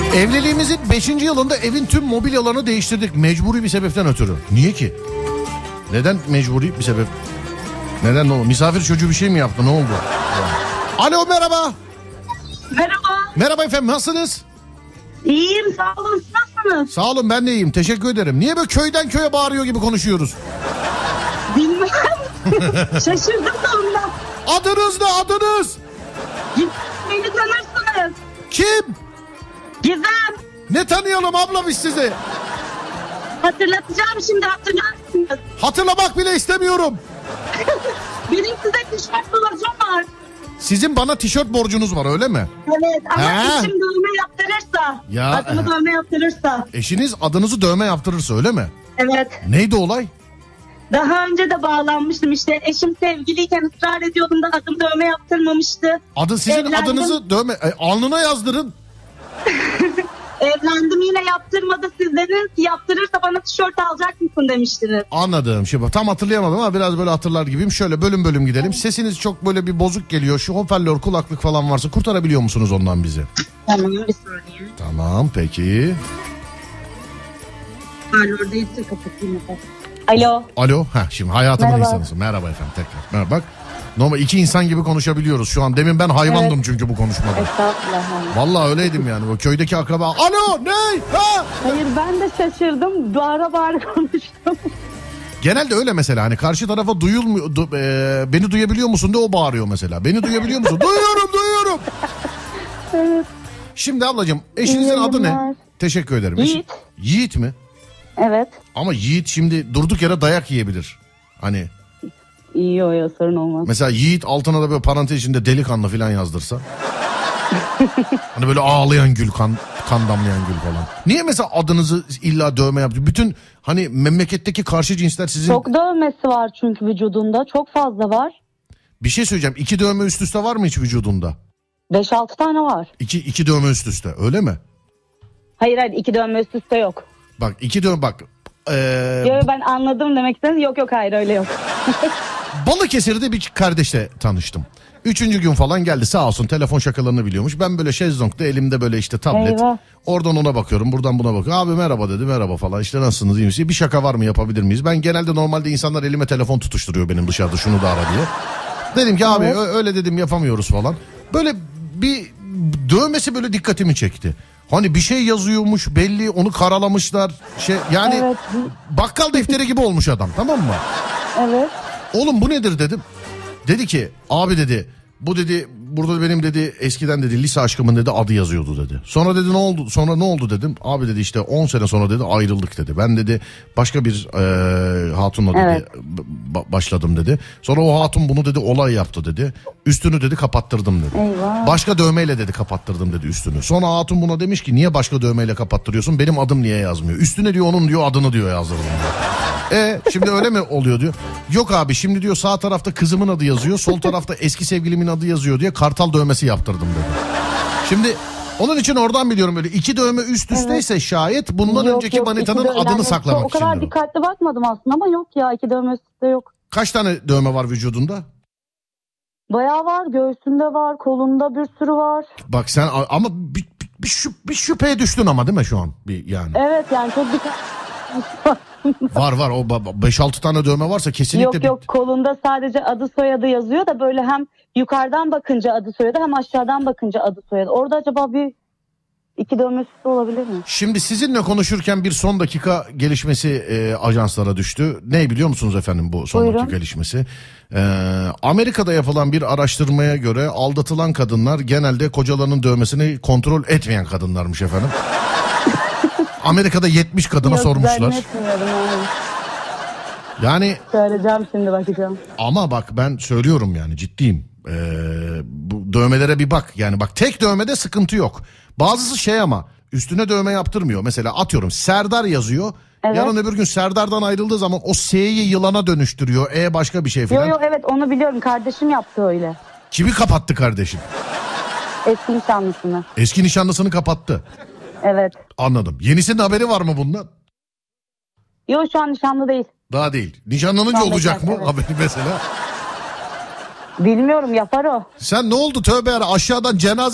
Evliliğimizin 5. yılında evin tüm mobilyalarını değiştirdik. Mecburi bir sebepten ötürü. Niye ki? Neden mecburi bir sebep? Neden ne oldu? Misafir çocuğu bir şey mi yaptı? Ne oldu? Alo, merhaba. Merhaba. Merhaba efendim, nasılsınız? İyiyim, sağ olun. Nasılsınız? Sağ olun, ben de iyiyim. Teşekkür ederim. Niye böyle köyden köye bağırıyor gibi konuşuyoruz? Bilmem. Şaşırdım da ondan. Adınız ne, adınız? Beni tanırsınız. Kim? Gizem. Ne tanıyalım abla biz sizi? Hatırlatacağım şimdi, hatırlarsınız. Hatırlamak bile istemiyorum. Benim size tişört borcum var. Sizin bana tişört borcunuz var, öyle mi? Evet, ama He? eşim dövme yaptırırsa. Ya. Adımı dövme yaptırırsa. Eşiniz adınızı dövme yaptırırsa, öyle mi? Evet. Neydi olay? Daha önce de bağlanmıştım işte. Eşim sevgiliyken ısrar ediyordum da adım dövme yaptırmamıştı. Sizin Evlendim. adınızı dövme alnına yazdırın. Evlendim, yine yaptırmadı. Siz dediniz ki yaptırırsa bana tişört alacak mısın demiştiniz. Anladım. Şimdi tam hatırlayamadım ama biraz böyle hatırlar gibiyim. Şöyle bölüm bölüm gidelim. Sesiniz çok böyle bir bozuk geliyor. Şu hoparlör, kulaklık falan varsa kurtarabiliyor musunuz ondan bizi? Tamam, bir saniye. Tamam, peki. Hoparlör değilse kapatayım. Alo. Alo. Şimdi hayatımın Merhaba. insanısın. Merhaba efendim, tekrar. Merhaba. Bak. Normal iki insan gibi konuşabiliyoruz şu an. Demin ben hayvandım, evet. Çünkü bu konuşmada. Estağfurullah. Vallahi öyleydim yani. Bu köydeki akraba. Alo, ne? Ha? Hayır, ben de şaşırdım. Bağıra bağıra konuştum. Genelde öyle mesela, hani karşı tarafa beni duyabiliyor musun de o bağırıyor mesela. Beni duyabiliyor musun? Duyuyorum. Evet. Şimdi ablacığım, eşinizin adı ne? Teşekkür ederim. Yiğit. Yiğit mi? Evet. Ama Yiğit şimdi durduk yere dayak yiyebilir. Hani. İyi, o ya, sorun olmaz. Mesela Yiğit altına da böyle parantez içinde delikanlı falan yazdırsa. Hani böyle ağlayan gül, kan damlayan gül falan. Niye mesela adınızı illa dövme yaptı? Bütün hani memleketteki karşı cinsler sizin... Çok dövmesi var çünkü vücudunda. Çok fazla var. Bir şey söyleyeceğim. 2 dövme üst üste var mı hiç vücudunda? 5-6 tane var. 2 dövme üst üste, öyle mi? Hayır, 2 dövme üst üste yok. Bak 2 dövme bak. Yok, ben anladım demek istediniz. Yok hayır, öyle yok. Balıkesir'de bir kardeşle tanıştım. 3. gün falan geldi, sağ olsun, telefon şakalarını biliyormuş. Ben böyle şezlongda elimde böyle işte tablet. Eyvah. Oradan ona bakıyorum, buradan buna bakıyorum. Abi merhaba dedi, merhaba falan, işte nasılsınız, iyi misiniz? Bir şaka var mı, yapabilir miyiz? Ben genelde normalde insanlar elime telefon tutuşturuyor benim dışarıda, şunu da ara diye. Dedim ki abi öyle dedim, yapamıyoruz falan. Böyle bir dövmesi böyle dikkatimi çekti. Hani bir şey yazıyormuş belli, onu karalamışlar. Yani evet. Bakkal defteri gibi olmuş adam, tamam mı? Evet. Oğlum bu nedir dedim. Dedi ki abi dedi, bu dedi burada benim dedi eskiden dedi lise aşkımın dedi adı yazıyordu dedi. Sonra dedi ne oldu dedim. Abi dedi işte 10 sene sonra dedi ayrıldık dedi. Ben dedi başka bir hatunla dedi başladım dedi. Sonra o hatun bunu dedi olay yaptı dedi. Üstünü dedi kapattırdım dedi. Eyvah. Başka dövmeyle dedi kapattırdım dedi üstünü. Sonra hatun buna demiş ki niye başka dövmeyle kapattırıyorsun? Benim adım niye yazmıyor? Üstüne diyor onun diyor adını diyor yazdırdım diyor. Şimdi öyle mi oluyor diyor. Yok abi şimdi diyor sağ tarafta kızımın adı yazıyor. Sol tarafta eski sevgilimin adı yazıyor diye kartal dövmesi yaptırdım dedi. Şimdi onun için oradan biliyorum böyle 2 dövme üst üsteyse şayet bundan önceki manitanın adını saklamak için. O kadar dikkatli bakmadım aslında ama yok ya, 2 dövme üst üste yok. Kaç tane dövme var vücudunda? Bayağı var, göğsünde var, kolunda bir sürü var. Bak sen ama bir şüpheye düştün ama değil mi şu an? Yani. Evet yani çok dikkat. Var o 5-6 tane dövme varsa kesinlikle. Yok kolunda sadece adı soyadı yazıyor da böyle hem yukarıdan bakınca adı soyadı hem aşağıdan bakınca adı soyadı. Orada acaba bir 2 dövme üstü olabilir mi? Şimdi sizinle konuşurken bir son dakika gelişmesi ajanslara düştü. Ne biliyor musunuz efendim bu son dakika gelişmesi? Amerika'da yapılan bir araştırmaya göre aldatılan kadınlar genelde kocalarının dövmesini kontrol etmeyen kadınlarmış efendim. Amerika'da 70 kadına sormuşlar. Yani söyleyeceğim şimdi, bakacağım. Ama bak ben söylüyorum yani ciddiyim. Bu dövmelere bir bak. Yani bak tek dövmede sıkıntı yok. Bazısı ama üstüne dövme yaptırmıyor. Mesela atıyorum Serdar yazıyor. Evet. Yarın öbür gün Serdar'dan ayrıldığı zaman o S'yi yılana dönüştürüyor. Başka bir şey falan. Yok evet onu biliyorum. Kardeşim yaptı öyle. Kimi kapattı kardeşim? Eski nişanlısını. Eski nişanlısını kapattı. Evet. Anladım. Yenisinin haberi var mı bundan? Yok şu an nişanlı değil. Daha değil. Nişanlanınca olacak mı? Evet. Haberi mesela. Bilmiyorum, yapar o. Sen ne oldu tövbe yara, aşağıdan cenaze